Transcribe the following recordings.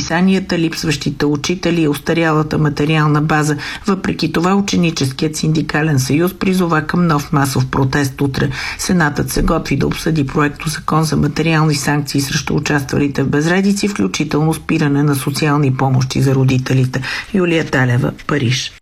списанията, липсващите учители и устарялата материална база. Въпреки това, Ученическият синдикален съюз призова към нов масов протест утре. Сенатът се готви да обсъди проектозакон за материални санкции срещу участвалите в безредици, включително спиране на социални помощи за родителите. Юлия Талева, Париж.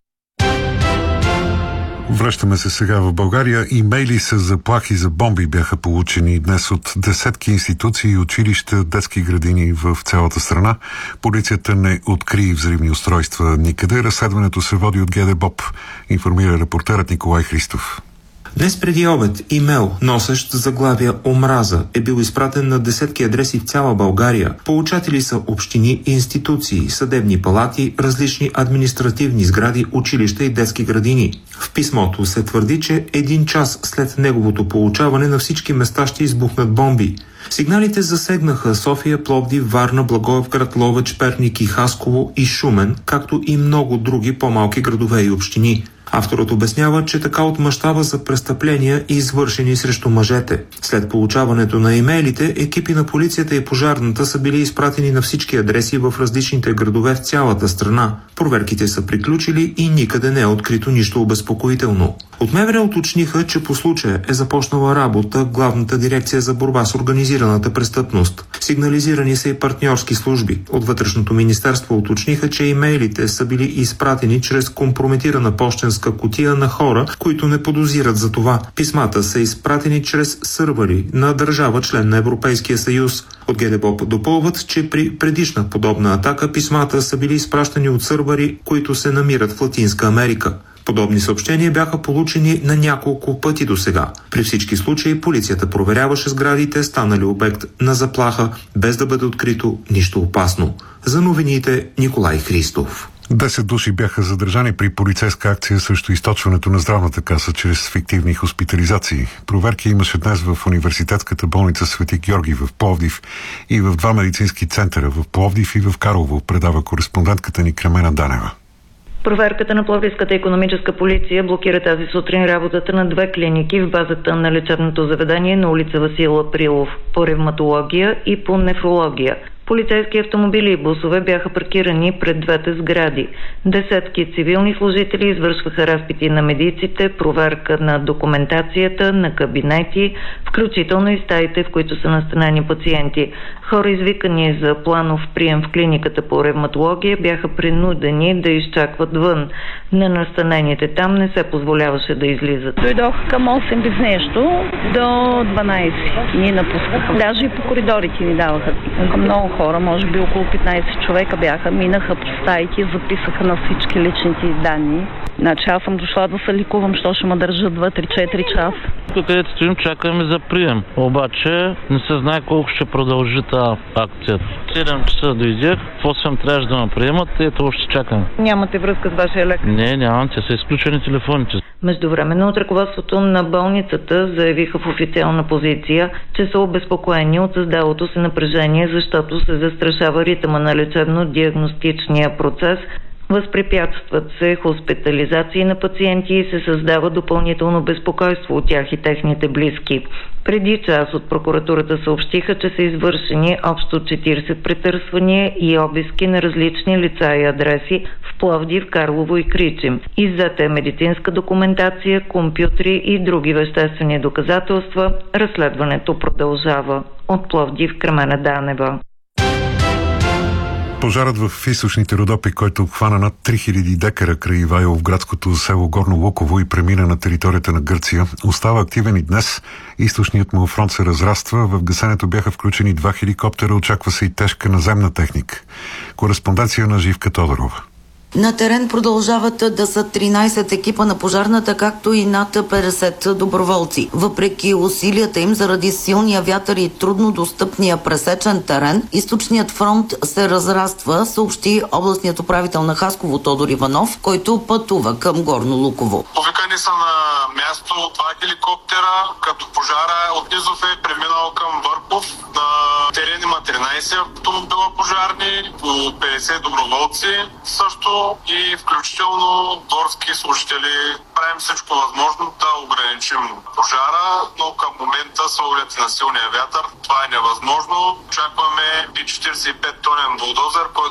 Връщаме се сега в България. Имейли с заплахи за бомби бяха получени днес от десетки институции, училища, детски градини в цялата страна. Полицията не откри взривни устройства никъде. Разследването се води от ГДБОП, информира репортерът Николай Христов. Днес преди обед имейл, носещ заглавия «Омраза», е бил изпратен на десетки адреси в цяла България. Получатели са общини и институции, съдебни палати, различни административни сгради, училища и детски градини. В писмото се твърди, че 1 час след неговото получаване на всички места ще избухнат бомби. Сигналите засегнаха София, Пловдив, Варна, Благоевград, Ловеч, Перник и Хасково и Шумен, както и много други по-малки градове и общини. Авторът обяснява, че така отмъщава за престъпления, извършени срещу мъжете. След получаването на имейлите, екипи на полицията и пожарната са били изпратени на всички адреси в различните градове в цялата страна. Проверките са приключили и никъде не е открито нищо обезпокоително. От МВР уточниха, че по случая е започнала работа Главната дирекция за борба с организираната престъпност. Сигнализирани са и партньорски служби. От Вътрешното министерство уточниха, че имейлите са били изпратени чрез компрометирана пощенска кутия на хора, които не подозират за това. Писмата са изпратени чрез сървъри на държава член на Европейския съюз. От ГДБОП допълват, че при предишна подобна атака писмата са били изпращани от сървъри, които се намират в Латинска Америка. Подобни съобщения бяха получени на няколко пъти досега. При всички случаи полицията проверяваше сградите, станали обект на заплаха, без да бъде открито нищо опасно. За новините Николай Христов. 10 души бяха задържани при полицейска акция срещу източването на здравната каса чрез фиктивни хоспитализации. Проверки имаше днес в университетската болница Свети Георги в Пловдив и в 2 медицински центъра в Пловдив и в Карлово, предава кореспондентката ни Кремена Данева. Проверката на Пловдивската икономическа полиция блокира тази сутрин работата на 2 клиники в базата на лечебното заведение на улица Васил Априлов по ревматология и по нефрология. Полицейски автомобили и бусове бяха паркирани пред двете сгради. Десетки цивилни служители извършваха разпити на медиците, проверка на документацията, на кабинети, включително и стаите, в които са настанени пациенти. Хора, извикани за планов прием в клиниката по ревматология, бяха принудени да изчакват вън. На настанените там не се позволяваше да излизат. Дойдох към 8 без нещо до 12. Ни напускаха. Даже и по коридорите ни даваха. Много хора, може би около 15 човека бяха, минаха по стаите, записаха на всички личните данни. Значи аз съм дошла да се ликувам, що ще ме държат 2-3-4 часа. Тук където стоим, чакаме за прием. Обаче не се знае колко ще продължи тази акция. 7 часа дойдех, в 8 трябваше да ме приемат и ето още чакам. Нямате връзка с вашия лекар? Не, нямам, те са изключени телефоните. Междувременно от ръководството на болницата заявиха в официална позиция, че са обезпокоени от създалото се напрежение, защото се застрашава ритъма на лечебно-диагностичния процес, възпрепятстват се хоспитализации на пациенти и се създава допълнително безпокойство от тях и техните близки. Преди час от прокуратурата съобщиха, че са извършени общо 40 претърсвания и обиски на различни лица и адреси в Пловдив, Карлово и Кричим. Иззета е медицинска документация, компютри и други веществени доказателства. Разследването продължава. От Пловдив, Кремена Данева. Пожарът в източните Родопи, който хвана над 3000 декара край Ивайло в градското село Горно Луково и премина на територията на Гърция, остава активен и днес. Източният му фронт се разраства. В гасенето бяха включени 2 хеликоптера, очаква се и тежка наземна техника. Кореспонденция на Живка Тодорова. На терен продължават да са 13 екипа на пожарната, както и над 50 доброволци. Въпреки усилията им заради силния вятър и трудно достъпния пресечен терен, източният фронт се разраства, съобщи областният управител на Хасково Тодор Иванов, който пътува към Горно Луково. Повикани са на място 2 хеликоптера, като пожара от Низов е преминал към Върхов. На терен има 13 автомобила пожарни, по 50 доброволци също и включително горски служители. Правим всичко възможно да ограничим пожара, но към момента с оглед на силния вятър това е невъзможно. Очакваме и 45 тонен булдозер, който